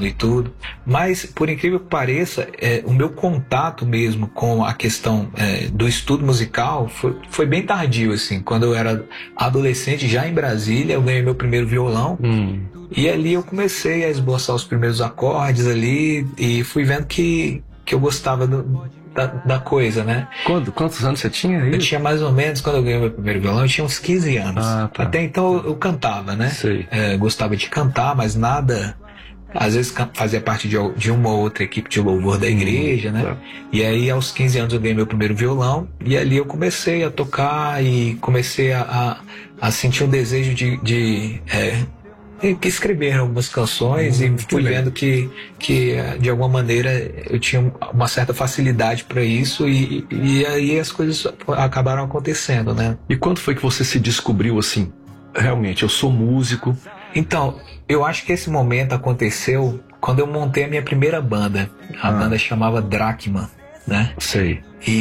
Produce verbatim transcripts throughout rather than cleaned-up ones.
piano e tudo. Mas, por incrível que pareça, é, o meu contato mesmo com a questão é, do estudo musical foi, foi bem tardio, assim. Quando eu era adolescente, já em Brasília, eu ganhei meu primeiro violão. Hum. E ali eu comecei a esboçar os primeiros acordes ali e fui vendo que, que eu gostava do, da, da coisa, né? Quando, quantos anos você tinha aí? Eu tinha mais ou menos, quando eu ganhei meu primeiro violão, eu tinha uns quinze anos. Ah, tá. Até então eu, eu cantava, né? Sei. É, gostava de cantar, mas nada... Às vezes fazia parte de, de uma ou outra equipe de louvor da igreja, hum, né? tá. E aí aos quinze anos eu ganhei meu primeiro violão e ali eu comecei a tocar e comecei a, a, a sentir um desejo de... de é, que escrever algumas canções hum, e fui vendo que, que de alguma maneira eu tinha uma certa facilidade para isso e, e aí as coisas acabaram acontecendo, né? E quando foi que você se descobriu assim? Realmente, eu sou músico. Então, eu acho que esse momento aconteceu quando eu montei a minha primeira banda. A Ah. banda chamava Drachma, né? Sei.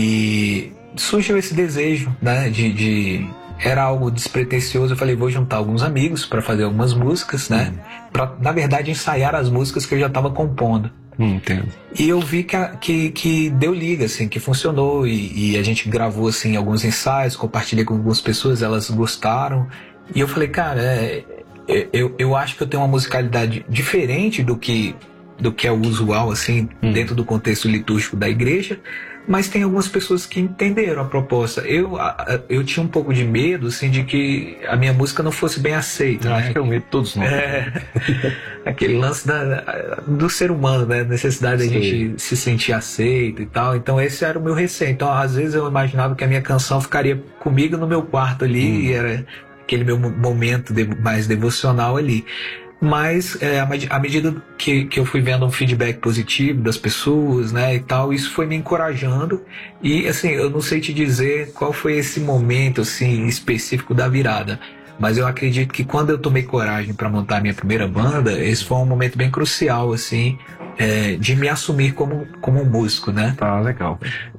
E surgiu esse desejo, né, de... de era algo despretensioso, eu falei, vou juntar alguns amigos para fazer algumas músicas, né? Para, na verdade, ensaiar as músicas que eu já estava compondo. Hum, entendo. E eu vi que, a, que, que deu liga, assim, que funcionou. E, e a gente gravou, assim, alguns ensaios, compartilhei com algumas pessoas, elas gostaram. E eu falei, cara, é, eu, eu acho que eu tenho uma musicalidade diferente do que, do que é o usual, assim, hum. dentro do contexto litúrgico da igreja. Mas tem algumas pessoas que entenderam a proposta. Eu, eu tinha um pouco de medo, assim, de que a minha música não fosse bem aceita. Eu né? acho que é o medo de todos nós. É, aquele lance da, do ser humano, né? A necessidade da gente se sentir aceito e tal. Então esse era o meu receio. Então às vezes eu imaginava que a minha canção ficaria comigo no meu quarto ali, hum. e era aquele meu momento de, mais devocional ali. Mas é, à medida que, que eu fui vendo um feedback positivo das pessoas, né, e tal, isso foi me encorajando. E assim, eu não sei te dizer qual foi esse momento assim específico da virada, mas eu acredito que quando eu tomei coragem para montar a minha primeira banda, esse foi um momento bem crucial, assim, é, de me assumir como, como um músico, né? Tá, legal.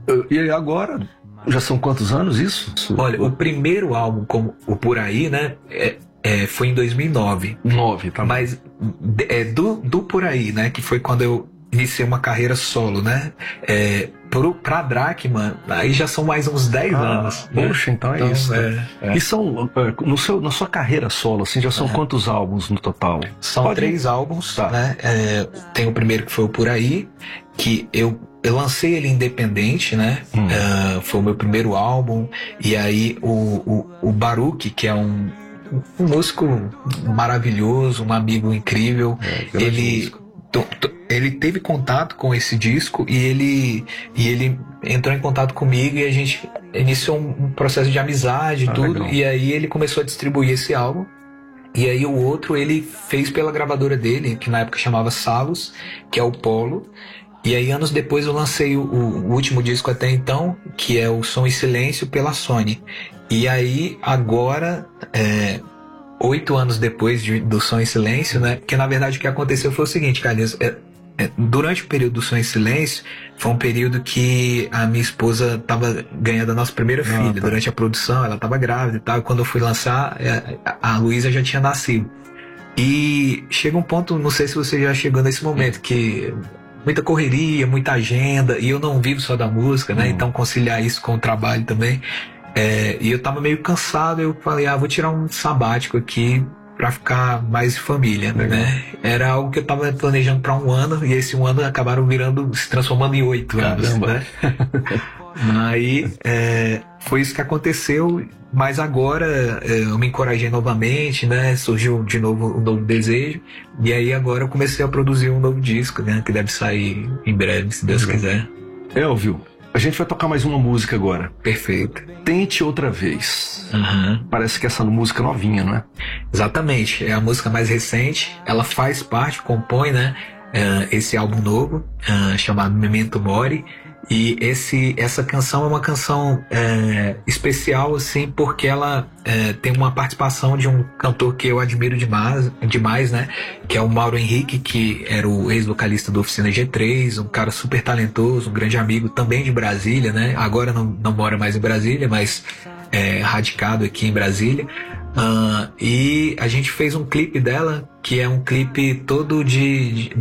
E agora, já são quantos anos isso? Olha, o primeiro álbum, como o Por Aí, né, é, É, foi em dois mil e nove. Nove, tá. Mas é, do, do Por Aí, né? Que foi quando eu iniciei uma carreira solo, né? É, pro, pra Drachma, aí já são mais uns dez ah, anos. Poxa, né? então é então, isso. É, é. E são, no seu, na sua carreira solo, assim, já são é. quantos álbuns no total? São Pode três ir. álbuns, tá. né? É, tem o primeiro que foi o Por Aí, que eu Eu lancei ele independente, né? Hum. Uh, foi o meu primeiro álbum. E aí o, o, o Baruch, que é um, um músico maravilhoso, um amigo incrível, é, ele, to, to, ele teve contato com esse disco e ele, e ele entrou em contato comigo e a gente iniciou um, um processo de amizade e ah, tudo. Legal. E aí ele começou a distribuir esse álbum. E aí o outro ele fez pela gravadora dele, que na época chamava Salos, que é o Polo. E aí anos depois eu lancei o, o último disco até então, que é o Som e Silêncio, pela Sony. E aí agora, é, oito anos depois de, do Som e Silêncio, né? Porque na verdade o que aconteceu foi o seguinte, Carlinhos, é, é, durante o período do Som e Silêncio, foi um período que a minha esposa estava ganhando a nossa primeira filha. Ah, tá. Durante a produção, ela estava grávida e tal, e quando eu fui lançar, a, a Luísa já tinha nascido. E chega um ponto, não sei se você já chegou nesse momento, que muita correria, muita agenda, e eu não vivo só da música, né? Uhum. Então conciliar isso com o trabalho também. É, e eu tava meio cansado, eu falei, ah, vou tirar um sabático aqui pra ficar mais família, uhum. né? Era algo que eu tava planejando pra um ano, e esse um ano acabaram virando, se transformando em oito anos, né? Aí é, foi isso que aconteceu, mas agora é, eu me encorajei novamente, né? Surgiu de novo um novo desejo, e aí agora eu comecei a produzir um novo disco, né? Que deve sair em breve, se Deus uhum. quiser. Elvio, a gente vai tocar mais uma música agora. Perfeito. Tente Outra Vez. Uhum. Parece que essa música é novinha, não é? Exatamente, é a música mais recente, ela faz parte, compõe, né? Uh, esse álbum novo, uh, chamado Memento Mori. E esse, essa canção é uma canção é, especial, assim, porque ela é, tem uma participação de um cantor que eu admiro demais, demais, né? Que é o Mauro Henrique, que era o ex-vocalista do Oficina G três, um cara super talentoso, um grande amigo também de Brasília, né? Agora não, não mora mais em Brasília, mas é radicado aqui em Brasília. Uh, e a gente fez um clipe dela, que é um clipe todo de... de